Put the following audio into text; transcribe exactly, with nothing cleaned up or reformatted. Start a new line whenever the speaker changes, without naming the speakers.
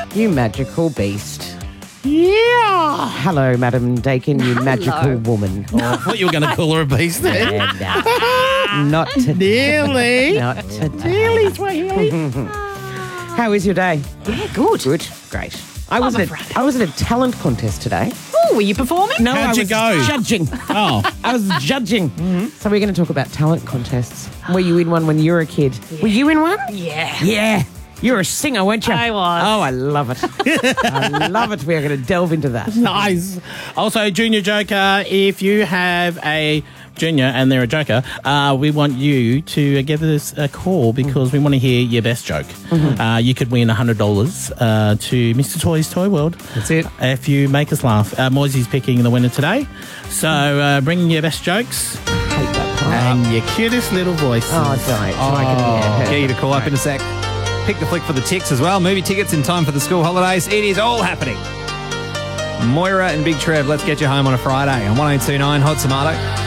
You magical beast.
Yeah.
Hello, Madam Dakin, you
Hello.
magical woman.
Oh, I thought you were going to call her a beast then.
And, uh, not today.
Nearly.
Not today.
Nearly, Swahili.
How is your day?
Yeah, good.
Good. Great. I was,
I'm
at
afraid.
a, I was at a talent contest today.
Oh, were you performing?
No,
How'd
I
you
was
go?
judging.
Oh.
I was judging. So we're going to talk about talent contests. Were you in one when you were a kid? Were you in one?
Yeah.
Yeah. You're a singer, weren't you?
I was.
Oh, I love it. I love it. We are going to delve into that.
Nice. Also, Junior Joker, if you have a junior and they're a joker, uh, we want you to give us a call because we want to hear your best joke.
Mm-hmm.
Uh, you could win one hundred dollars uh, to Mister Toy's Toy World.
That's it.
If you make us laugh. Uh, Moisey's picking the winner today. So uh, bring in your best jokes
I hate that part.
and your cutest little voices.
Oh, don't. So I can hear her.
Get you to call up in a sec. Pick the flick for the ticks as well. Movie tickets in time for the school holidays. It is all happening. Moira and Big Trev, let's get you home on a Friday on one oh two nine Hot Tomato.